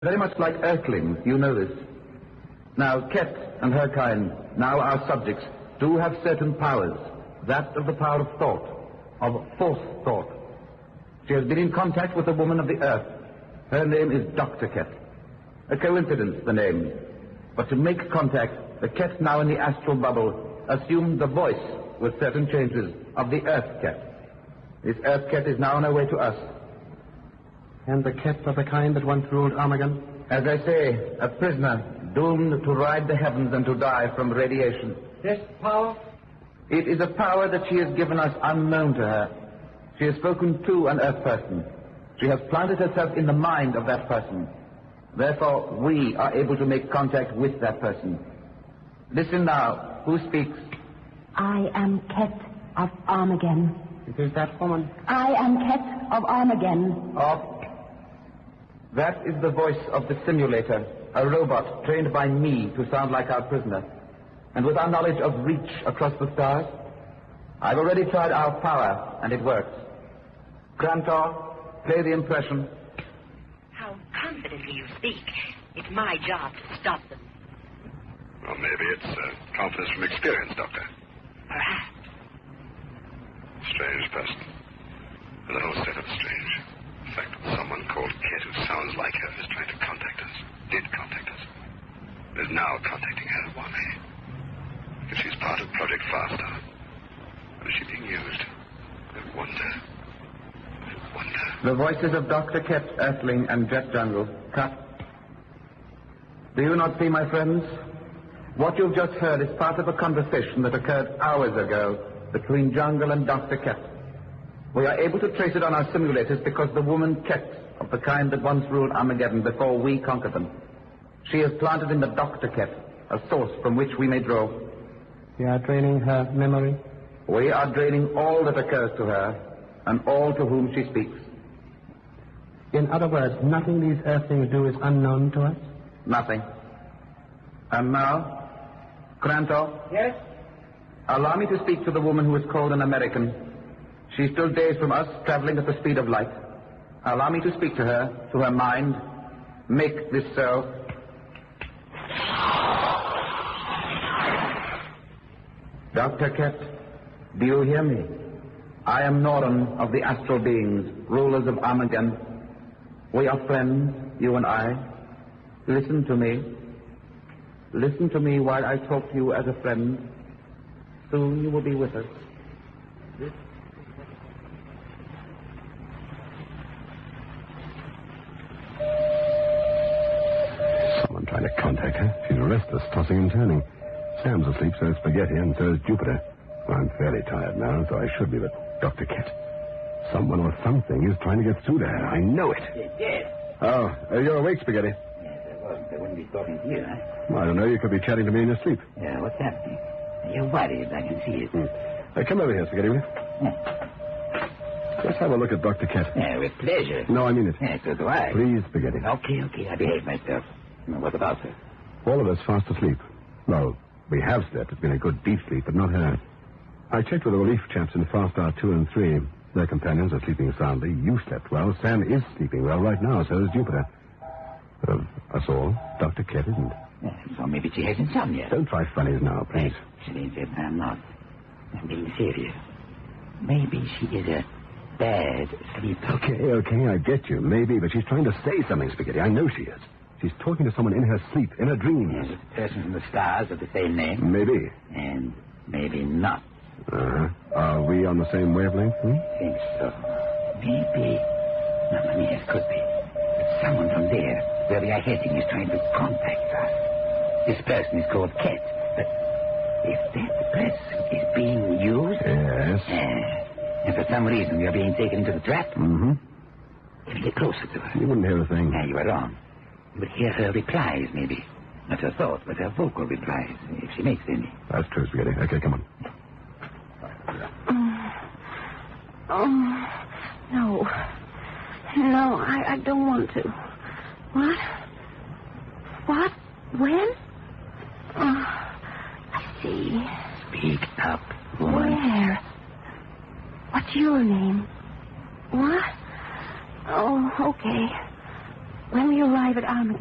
Very much like Earthlings, you know this. Now, Ket and her kind, now our subjects, do have certain powers. That of the power of thought, of force thought. She has been in contact with a woman of the earth. Her name is Dr. Ket. A coincidence, the name. But to make contact, the Ket now in the astral bubble assumed the voice with certain changes of the Earth Ket. This Earth Ket is now on her way to us. And the Ket of the kind that once ruled Armageddon? As I say, a prisoner doomed to ride the heavens and to die from radiation. This power? It is a power that she has given us unknown to her. She has spoken to an Earth person. She has planted herself in the mind of that person. Therefore, we are able to make contact with that person. Listen now. Who speaks? I am Ket of Armageddon. It is that woman. I am Ket of Armageddon. That is the voice of the simulator, a robot trained by me to sound like our prisoner. And with our knowledge of reach across the stars, I've already tried our power, and it works. Grantor, play the impression. How confidently you speak. It's my job to stop them. Well, maybe it's confidence from experience, Doctor. Perhaps. Strange person. The whole setup strange. The fact that someone called Ket who sounds like her is trying to contact us, did contact us, is now contacting her one way. If she's part of Project Farstar, or is she being used? I wonder. The voices of Dr. Ket, Earthling, and Jet Jungle. Cut. Do you not see, my friends? What you've just heard is part of a conversation that occurred hours ago between Jungle and Dr. Ket. We are able to trace it on our simulators because the woman Ket, of the kind that once ruled Armageddon before we conquered them, she has planted in the Dr. Ket a source from which we may draw. You are draining her memory? We are draining all that occurs to her and all to whom she speaks. In other words, nothing these Earthlings do is unknown to us? Nothing. And now, Grantor? Yes? Allow me to speak to the woman who is called an American. She's still days from us, traveling at the speed of light. Allow me to speak to her mind. Make this so. Dr. Ket, do you hear me? I am Noran of the astral beings, rulers of Armageddon. We are friends, you and I. Listen to me. Listen to me while I talk to you as a friend. Soon you will be with us. Someone trying to contact her. She's restless, tossing and turning. Sam's asleep, so is Spaghetti, and so is Jupiter. Well, I'm fairly tired now, so I should be, but Dr. Ket, someone or something is trying to get through to her. I know it. Yes. Oh, you're awake, Spaghetti? Yes, I wouldn't be talking to you, huh? Well, I don't know. You could be chatting to me in your sleep. Yeah, what's happening? You're worried, I can see it. Come over here, Spaghetti, will you? Yeah. Let's have a look at Dr. Ket. Yeah, with pleasure. No, I mean it. Yeah, so do I. Please, Spaghetti. Okay, I behave myself. What about her? All of us fast asleep. Well, we have slept. It's been a good deep sleep, but not her. I checked with the relief chaps in Farstar 2 and 3. Their companions are sleeping soundly. You slept well. Sam is sleeping well right now, so is Jupiter. Us all. Dr. Ket isn't. Yeah, so maybe she has insomnia. Don't try funnies now, please. Actually, I'm not. I'm being serious. Maybe she is a bad sleeper. Okay, I get you. Maybe, but she's trying to say something, Spaghetti. I know she is. She's talking to someone in her sleep, in her dreams. Yes, a person from the stars of the same name. Maybe. And maybe not. Uh-huh. Are we on the same wavelength? I think so. Maybe. No, yes, could be. But someone from there, where we are heading, is trying to contact us. This person is called Ket. But if that person is being used... Yes. And for some reason we are being taken into the trap... Mm-hmm. Can we get closer to her? You wouldn't hear a thing. You were wrong. You would hear her replies, maybe. Not her thoughts, but her vocal replies, if she makes any. That's true, Spaghetti. Okay, come on. No. No, I don't want to. What? What? When? I see. Speak up, woman. Where? What's your name? What? Oh, okay. When we arrive at Armageddon,